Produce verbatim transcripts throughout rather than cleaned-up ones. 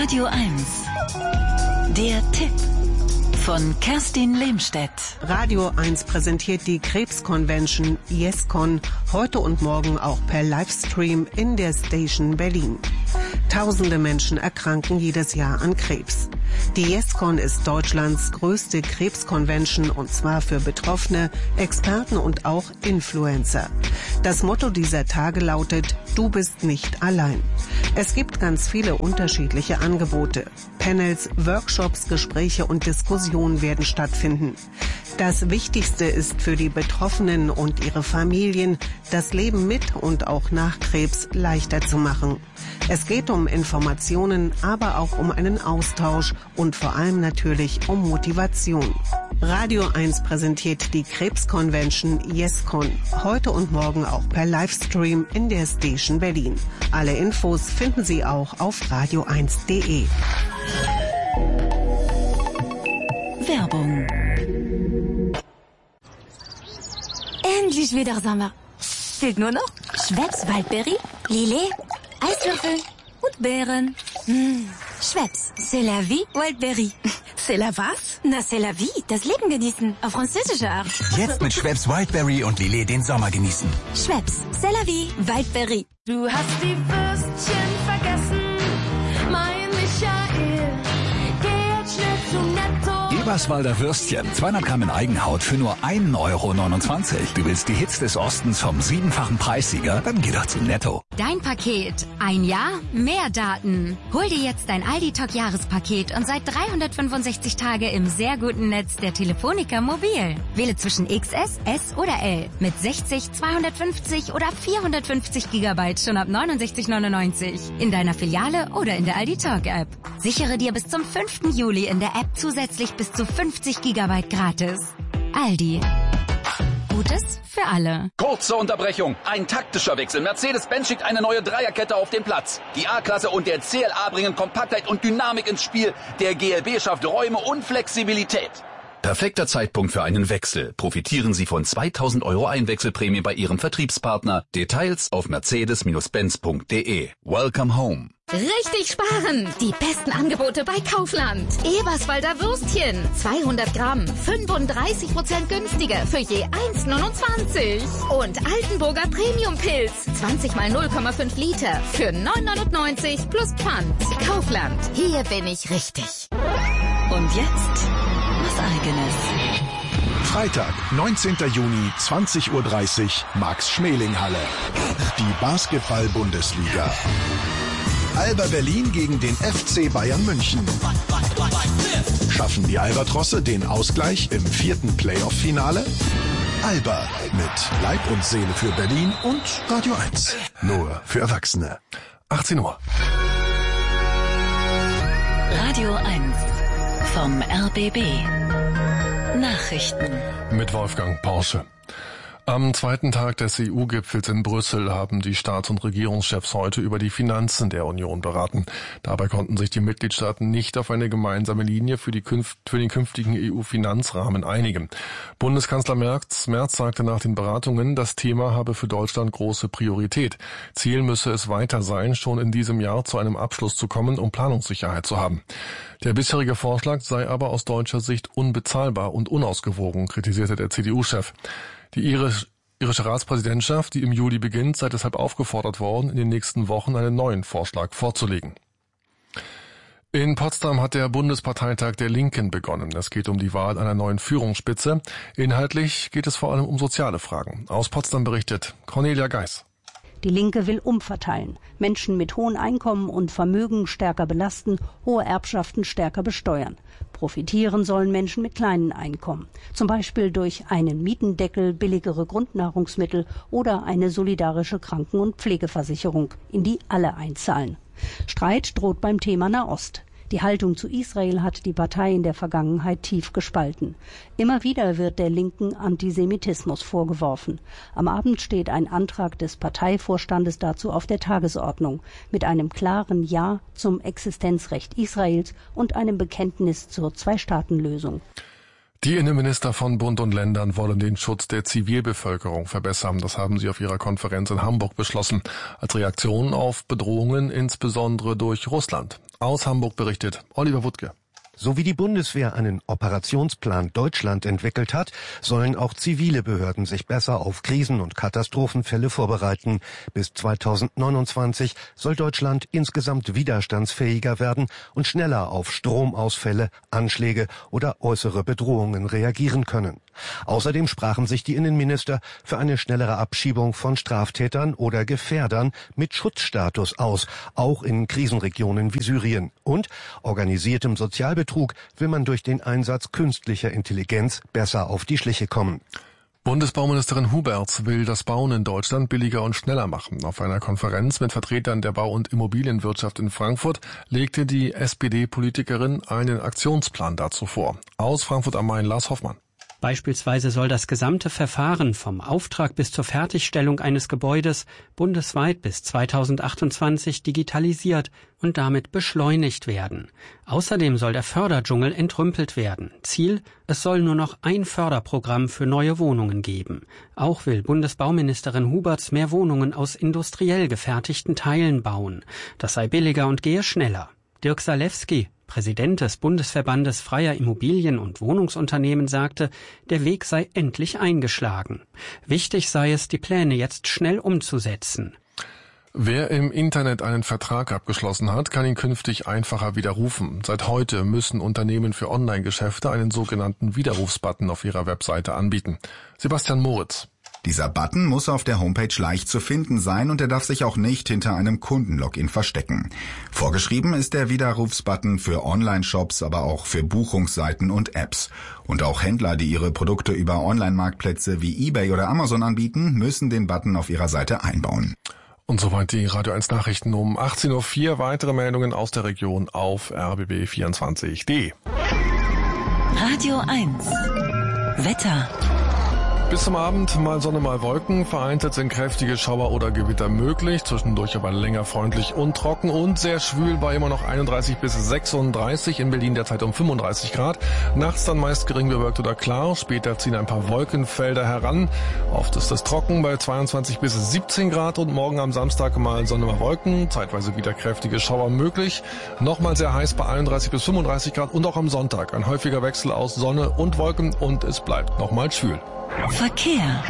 Radio eins. Der Tipp von Kerstin Lehmstedt. Radio eins präsentiert die Krebsconvention YesCon heute und morgen auch per Livestream in der Station Berlin. Tausende Menschen erkranken jedes Jahr an Krebs. Die YesCon ist Deutschlands größte Krebsconvention und zwar für Betroffene, Experten und auch Influencer. Das Motto dieser Tage lautet: Du bist nicht allein. Es gibt ganz viele unterschiedliche Angebote. Panels, Workshops, Gespräche und Diskussionen werden stattfinden. Das Wichtigste ist für die Betroffenen und ihre Familien, das Leben mit und auch nach Krebs leichter zu machen. Es geht um Informationen, aber auch um einen Austausch und vor allem natürlich um Motivation. Radio eins präsentiert die Krebsconvention YesCon heute und morgen auch per Livestream in der Station Berlin. Alle Infos finden Sie auch auf radio eins punkt de. Werbung. Endlich wieder Sommer. Fehlt nur noch Schweppes Waldberry, Lillet, Eiswürfel und Beeren. Mmh. Schweppes, c'est la vie, Waldberry. C'est la was? Na, c'est la vie, das Leben genießen, auf französische Art. Jetzt mit Schweppes Wildberry und Lillet den Sommer genießen. Schweppes, c'est la vie, Waldberry. Du hast die Würstchen vergessen, mein Michael. Geh jetzt schnell zu Netto. Eberswalder Würstchen, zweihundert Gramm in Eigenhaut für nur ein Euro neunundzwanzig. Du willst die Hits des Ostens vom siebenfachen Preissieger? Dann geh doch zu Netto. Dein Paket. Ein Jahr, mehr Daten. Hol dir jetzt dein Aldi-Talk-Jahrespaket und seit dreihundertfünfundsechzig Tage im sehr guten Netz der Telefonica Mobil. Wähle zwischen X S, S oder L mit sechzig, zweihundertfünfzig oder vierhundertfünfzig Gigabyte schon ab neunundsechzig neunundneunzig in deiner Filiale oder in der Aldi-Talk-App. Sichere dir bis zum fünften Juli in der App zusätzlich bis zu fünfzig Gigabyte gratis. Aldi. Gutes für alle. Kurze Unterbrechung. Ein taktischer Wechsel. Mercedes-Benz schickt eine neue Dreierkette auf den Platz. Die A-Klasse und der C L A bringen Kompaktheit und Dynamik ins Spiel. Der G L B schafft Räume und Flexibilität. Perfekter Zeitpunkt für einen Wechsel. Profitieren Sie von zweitausend Euro Einwechselprämie bei Ihrem Vertriebspartner. Details auf mercedes Benz punkt de. Welcome home. Richtig sparen! Die besten Angebote bei Kaufland. Eberswalder Würstchen. zweihundert Gramm. fünfunddreißig Prozent günstiger für je eins neunundzwanzig. Und Altenburger Premium-Pilz. zwanzig mal null Komma fünf Liter für neun neunundneunzig plus Pfand. Kaufland. Hier bin ich richtig. Und jetzt was Eigenes. Freitag, neunzehnten Juni, zwanzig Uhr dreißig, Max-Schmeling-Halle. Die Basketball-Bundesliga. Alba Berlin gegen den F C Bayern München. Schaffen die Albatrosse den Ausgleich im vierten Playoff-Finale? Alba mit Leib und Seele für Berlin und Radio eins. Nur für Erwachsene. achtzehn Uhr. Radio eins vom R B B. Nachrichten. Mit Wolfgang Porsche. Am zweiten Tag des E U-Gipfels in Brüssel haben die Staats- und Regierungschefs heute über die Finanzen der Union beraten. Dabei konnten sich die Mitgliedstaaten nicht auf eine gemeinsame Linie für, die künft, für den künftigen E U-Finanzrahmen einigen. Bundeskanzler Merz, Merz sagte nach den Beratungen, das Thema habe für Deutschland große Priorität. Ziel müsse es weiter sein, schon in diesem Jahr zu einem Abschluss zu kommen, um Planungssicherheit zu haben. Der bisherige Vorschlag sei aber aus deutscher Sicht unbezahlbar und unausgewogen, kritisierte der C D U-Chef. Die irische, irische Ratspräsidentschaft, die im Juli beginnt, sei deshalb aufgefordert worden, in den nächsten Wochen einen neuen Vorschlag vorzulegen. In Potsdam hat der Bundesparteitag der Linken begonnen. Es geht um die Wahl einer neuen Führungsspitze. Inhaltlich geht es vor allem um soziale Fragen. Aus Potsdam berichtet Cornelia Geis. Die Linke will umverteilen, Menschen mit hohen Einkommen und Vermögen stärker belasten, hohe Erbschaften stärker besteuern. Profitieren sollen Menschen mit kleinen Einkommen, zum Beispiel durch einen Mietendeckel, billigere Grundnahrungsmittel oder eine solidarische Kranken- und Pflegeversicherung, in die alle einzahlen. Streit droht beim Thema Nahost. Die Haltung zu Israel hat die Partei in der Vergangenheit tief gespalten. Immer wieder wird der Linken Antisemitismus vorgeworfen. Am Abend steht ein Antrag des Parteivorstandes dazu auf der Tagesordnung, mit einem klaren Ja zum Existenzrecht Israels und einem Bekenntnis zur Zwei-Staaten-Lösung. Die Innenminister von Bund und Ländern wollen den Schutz der Zivilbevölkerung verbessern. Das haben sie auf ihrer Konferenz in Hamburg beschlossen, als Reaktion auf Bedrohungen insbesondere durch Russland. Aus Hamburg berichtet Oliver Wuttke. So wie die Bundeswehr einen Operationsplan Deutschland entwickelt hat, sollen auch zivile Behörden sich besser auf Krisen- und Katastrophenfälle vorbereiten. Bis zweitausendneunundzwanzig soll Deutschland insgesamt widerstandsfähiger werden und schneller auf Stromausfälle, Anschläge oder äußere Bedrohungen reagieren können. Außerdem sprachen sich die Innenminister für eine schnellere Abschiebung von Straftätern oder Gefährdern mit Schutzstatus aus, auch in Krisenregionen wie Syrien. Und organisiertem Sozialbetrug will man durch den Einsatz künstlicher Intelligenz besser auf die Schliche kommen. Bundesbauministerin Huberts will das Bauen in Deutschland billiger und schneller machen. Auf einer Konferenz mit Vertretern der Bau- und Immobilienwirtschaft in Frankfurt legte die S P D-Politikerin einen Aktionsplan dazu vor. Aus Frankfurt am Main, Lars Hoffmann. Beispielsweise soll das gesamte Verfahren vom Auftrag bis zur Fertigstellung eines Gebäudes bundesweit bis zweitausendachtundzwanzig digitalisiert und damit beschleunigt werden. Außerdem soll der Förderdschungel entrümpelt werden. Ziel: Es soll nur noch ein Förderprogramm für neue Wohnungen geben. Auch will Bundesbauministerin Huberts mehr Wohnungen aus industriell gefertigten Teilen bauen. Das sei billiger und gehe schneller. Dirk Salewski, Präsident des Bundesverbandes freier Immobilien- und Wohnungsunternehmen, sagte, der Weg sei endlich eingeschlagen. Wichtig sei es, die Pläne jetzt schnell umzusetzen. Wer im Internet einen Vertrag abgeschlossen hat, kann ihn künftig einfacher widerrufen. Seit heute müssen Unternehmen für Online-Geschäfte einen sogenannten Widerrufsbutton auf ihrer Webseite anbieten. Sebastian Moritz. Dieser Button muss auf der Homepage leicht zu finden sein und er darf sich auch nicht hinter einem Kundenlogin verstecken. Vorgeschrieben ist der Widerrufsbutton für Online-Shops, aber auch für Buchungsseiten und Apps. Und auch Händler, die ihre Produkte über Online-Marktplätze wie eBay oder Amazon anbieten, müssen den Button auf ihrer Seite einbauen. Und soweit die Radio eins Nachrichten um achtzehn Uhr vier. Weitere Meldungen aus der Region auf r b b vierundzwanzig punkt d e. Radio eins. Wetter. Bis zum Abend mal Sonne, mal Wolken. Vereinzelt sind kräftige Schauer oder Gewitter möglich. Zwischendurch aber länger freundlich und trocken und sehr schwül bei immer noch einunddreißig bis sechsunddreißig. In Berlin derzeit um fünfunddreißig Grad. Nachts dann meist gering bewölkt oder klar. Später ziehen ein paar Wolkenfelder heran. Oft ist es trocken bei zweiundzwanzig bis siebzehn Grad. Und morgen am Samstag mal Sonne, mal Wolken. Zeitweise wieder kräftige Schauer möglich. Nochmal sehr heiß bei einunddreißig bis fünfunddreißig Grad. Und auch am Sonntag ein häufiger Wechsel aus Sonne und Wolken. Und es bleibt nochmal schwül. Verkehr.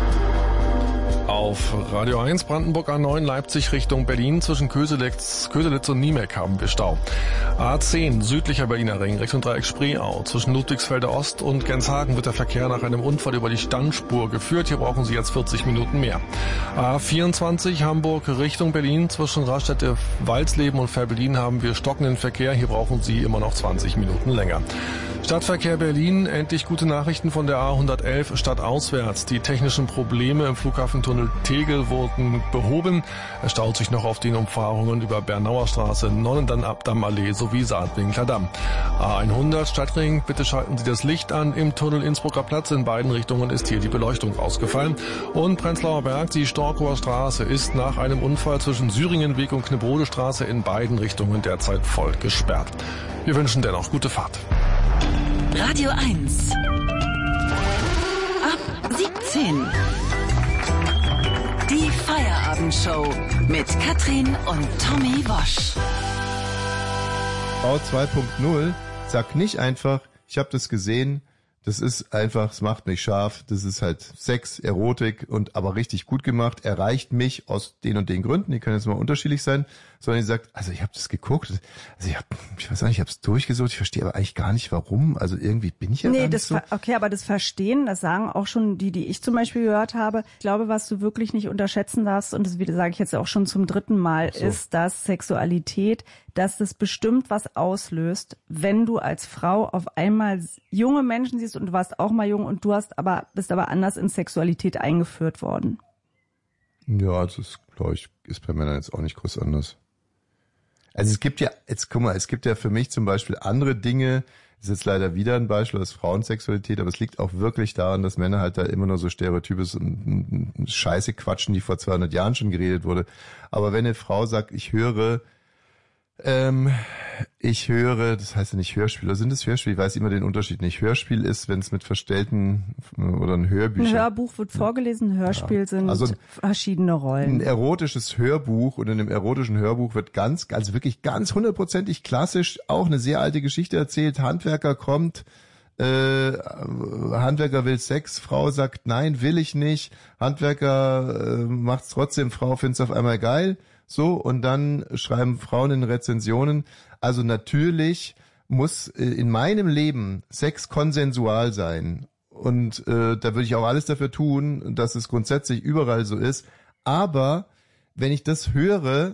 Auf Radio eins Brandenburg A neun Leipzig Richtung Berlin zwischen Köselitz, Köselitz und Niemeck haben wir Stau. A zehn südlicher Berliner Ring Richtung Dreieck Spreeau. Zwischen Ludwigsfelder Ost und Genshagen wird der Verkehr nach einem Unfall über die Standspur geführt. Hier brauchen Sie jetzt vierzig Minuten mehr. A vierundzwanzig Hamburg Richtung Berlin zwischen Raststätte Walsleben und Fährberlin haben wir stockenden Verkehr. Hier brauchen Sie immer noch zwanzig Minuten länger. Stadtverkehr Berlin, endlich gute Nachrichten von der A hundertelf stadtauswärts. Die technischen Probleme im Flughafentunnel Tegel wurden behoben. Es staut sich noch auf den Umfahrungen über Bernauer Straße, Nonnendamm-Abdamm-Allee sowie Saatwinkler Damm. A hundert Stadtring, bitte schalten Sie das Licht an. Im Tunnel Innsbrucker Platz in beiden Richtungen ist hier die Beleuchtung ausgefallen. Und Prenzlauer Berg, die Storkower Straße ist nach einem Unfall zwischen Syringenweg und Knibrode Straße in beiden Richtungen derzeit voll gesperrt. Wir wünschen dennoch gute Fahrt. Radio eins. Ab siebzehn. Die Feierabendshow mit Katrin und Tommy Wosch. Bau zwei Punkt null sagt nicht einfach, ich habe das gesehen, das ist einfach, es macht mich scharf, das ist halt Sex, Erotik und aber richtig gut gemacht, erreicht mich aus den und den Gründen, die können jetzt mal unterschiedlich sein, sondern die sagt, also ich habe das geguckt, also ich habe, ich weiß nicht, ich habe es durchgesucht, ich verstehe aber eigentlich gar nicht warum, also irgendwie bin ich ja nee, gar nicht das so. Okay, aber das Verstehen, das sagen auch schon die, die ich zum Beispiel gehört habe. Ich glaube, was du wirklich nicht unterschätzen darfst, und das sage ich jetzt auch schon zum dritten Mal, so. ist, dass Sexualität, dass das bestimmt was auslöst, wenn du als Frau auf einmal junge Menschen siehst und du warst auch mal jung und du hast aber bist aber anders in Sexualität eingeführt worden. Ja, das ist, glaube ich, ist bei Männern jetzt auch nicht groß anders. Also es gibt ja, jetzt guck mal, es gibt ja für mich zum Beispiel andere Dinge, das ist jetzt leider wieder ein Beispiel aus Frauensexualität, aber es liegt auch wirklich daran, dass Männer halt da immer nur so Stereotype und, und Scheiße quatschen, die vor zweihundert Jahren schon geredet wurde. Aber wenn eine Frau sagt, ich höre, ähm, Ich höre, das heißt ja nicht Hörspiel, oder sind es Hörspiel? Ich weiß immer den Unterschied nicht. Hörspiel ist, wenn es mit verstellten, oder ein Hörbücher. Ein Hörbuch wird vorgelesen, Hörspiel ja. sind also verschiedene Rollen. Ein erotisches Hörbuch, und in einem erotischen Hörbuch wird ganz, also wirklich ganz hundertprozentig klassisch auch eine sehr alte Geschichte erzählt. Handwerker kommt, äh, Handwerker will Sex, Frau sagt nein, will ich nicht. Handwerker äh, macht's trotzdem, Frau find's auf einmal geil. So, und dann schreiben Frauen in Rezensionen, also natürlich muss äh, in meinem Leben Sex konsensual sein. Und äh, da würde ich auch alles dafür tun, dass es grundsätzlich überall so ist. Aber wenn ich das höre,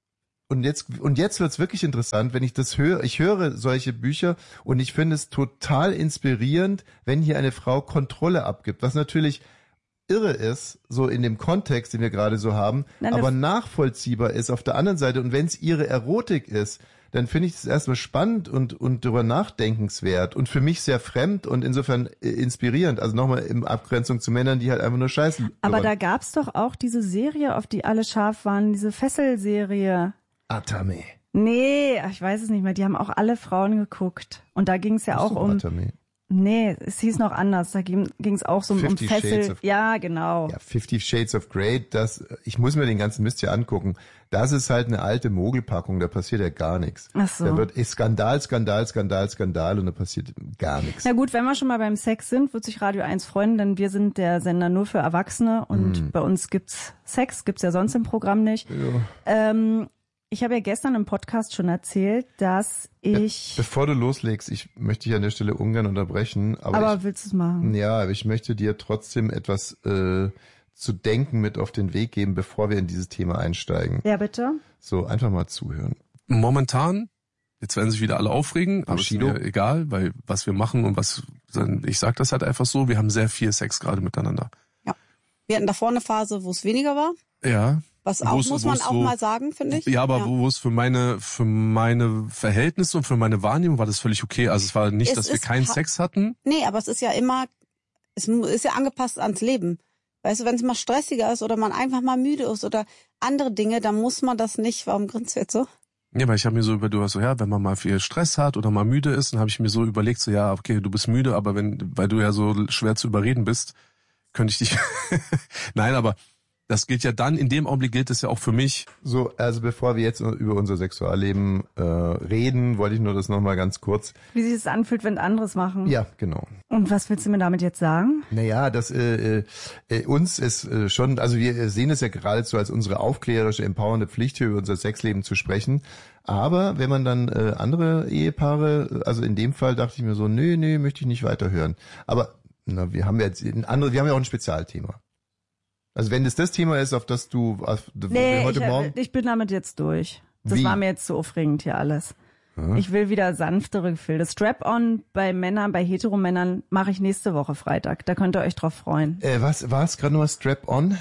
und jetzt und jetzt wird's wirklich interessant, wenn ich das höre, ich höre solche Bücher und ich finde es total inspirierend, wenn hier eine Frau Kontrolle abgibt, was natürlich irre ist, so in dem Kontext, den wir gerade so haben, Nein, aber nachvollziehbar ist auf der anderen Seite. Und wenn es ihre Erotik ist, dann finde ich das erstmal spannend und und darüber nachdenkenswert und für mich sehr fremd und insofern inspirierend. Also nochmal in Abgrenzung zu Männern, die halt einfach nur scheißen. Aber da gab's doch auch diese Serie, auf die alle scharf waren, diese Fesselserie. Atame. Nee, ich weiß es nicht mehr. Die haben auch alle Frauen geguckt. Und da ging es ja auch um... Atame. Nee, es hieß noch anders. Da ging es auch so um, um Fessel. Ja, genau. Ja, Fifty Shades of Grey, das, ich muss mir den ganzen Mist hier angucken. Das ist halt eine alte Mogelpackung, da passiert ja gar nichts. Ach so. Da wird Skandal, Skandal, Skandal, Skandal und da passiert gar nichts. Na gut, wenn wir schon mal beim Sex sind, wird sich Radio eins freuen, denn wir sind der Sender nur für Erwachsene und mm. bei uns gibt's Sex, gibt's ja sonst im Programm nicht. Ja. Ähm, Ich habe ja gestern im Podcast schon erzählt, dass ich... Ja, bevor du loslegst, ich möchte dich an der Stelle ungern unterbrechen. Aber, aber ich, willst du es machen? Ja, aber ich möchte dir trotzdem etwas äh, zu denken mit auf den Weg geben, bevor wir in dieses Thema einsteigen. Ja, bitte. So, einfach mal zuhören. Momentan, jetzt werden sich wieder alle aufregen, aber es ist mir egal, weil was wir machen und was... Ich sag das halt einfach so, wir haben sehr viel Sex gerade miteinander. Ja, wir hatten davor eine Phase, wo es weniger war. Ja. Was auch, wo's, muss man auch so, mal sagen, finde ich. Ja, aber ja. wo es für meine, für meine Verhältnisse und für meine Wahrnehmung war das völlig okay. Also es war nicht, es dass wir keinen ha- Sex hatten. Nee, aber es ist ja immer, es ist ja angepasst ans Leben. Weißt du, wenn es mal stressiger ist oder man einfach mal müde ist oder andere Dinge, dann muss man das nicht, warum grinst du jetzt so? Ja, weil ich habe mir so über, du hast so, ja, wenn man mal viel Stress hat oder mal müde ist, dann habe ich mir so überlegt, so, ja, okay, du bist müde, aber wenn, weil du ja so schwer zu überreden bist, könnte ich dich, nein, aber das gilt ja dann, in dem Augenblick gilt es ja auch für mich. So, also bevor wir jetzt über unser Sexualleben äh, reden, wollte ich nur das nochmal ganz kurz. Wie sich das anfühlt, wenn anderes machen. Ja, genau. Und was willst du mir damit jetzt sagen? Naja, das äh, äh, uns ist äh, schon, also wir sehen es ja geradezu als unsere aufklärerische, empowernde Pflicht, hier über unser Sexleben zu sprechen. Aber wenn man dann äh, andere Ehepaare, also in dem Fall dachte ich mir so, nö, nö, möchte ich nicht weiterhören. Aber na, wir haben ja jetzt ein andere, wir haben ja auch ein Spezialthema. Also wenn es das Thema ist, auf das du auf, nee, heute ich, Morgen... ich bin damit jetzt durch. Das Wie? war mir jetzt zu aufregend hier alles. Hm? Ich will wieder sanftere Gefühle. Strap-on bei Männern, bei Heteromännern mache ich nächste Woche Freitag. Da könnt ihr euch drauf freuen. Äh, was war es gerade nochmal? Strap-on?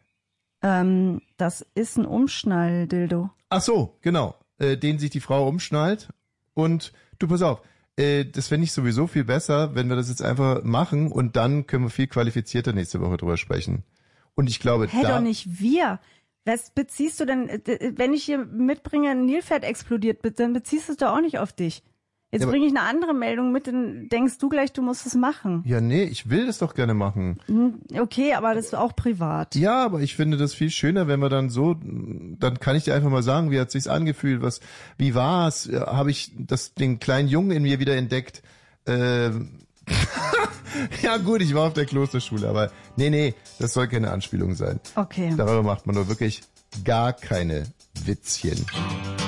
Ähm, das ist ein Umschnall-Dildo. Ach so, genau. Äh, den sich die Frau umschnallt. Und du, pass auf, äh, das fände ich sowieso viel besser, wenn wir das jetzt einfach machen und dann können wir viel qualifizierter nächste Woche drüber sprechen. Und ich glaube, Hä, da... doch nicht wir. Was beziehst du denn, wenn ich hier mitbringe, ein Nilpferd explodiert, dann beziehst du es doch auch nicht auf dich. Jetzt ja, bringe ich eine andere Meldung mit, dann denkst du gleich, du musst es machen. Ja, nee, ich will das doch gerne machen. Okay, aber das ist auch privat. Ja, aber ich finde das viel schöner, wenn wir dann so, dann kann ich dir einfach mal sagen, wie hat sich's angefühlt, was, wie war's, habe ich das, den kleinen Jungen in mir wieder entdeckt, äh, ja gut, ich war auf der Klosterschule, aber nee, nee, das soll keine Anspielung sein. Okay. Darüber macht man nur wirklich gar keine Witzchen.